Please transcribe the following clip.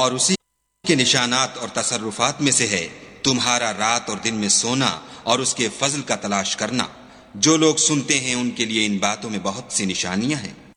और उसी के निशानात और तसर्रुफात में से है तुम्हारा रात और दिन में सोना और उसके फजल का तलाश करना। जो लोग सुनते हैं उनके लिए इन बातों में बहुत सी निशानियां हैं।